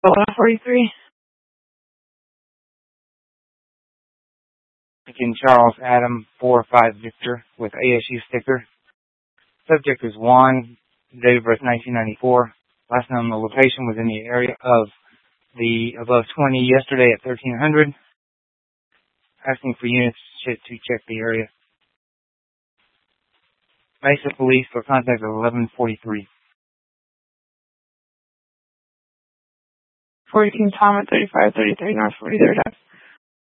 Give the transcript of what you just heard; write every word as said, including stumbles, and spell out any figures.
forty-three. Again, Charles Adam four five Victor with A S U sticker. Subject is Juan, date of birth nineteen ninety-four. Last known the location was in the area of the above twenty yesterday at thirteen hundred. Asking for units to check the area. Mesa Police for contact at eleven forty-three. fourteen Tom at thirty-five thirty-three North forty-third Ave.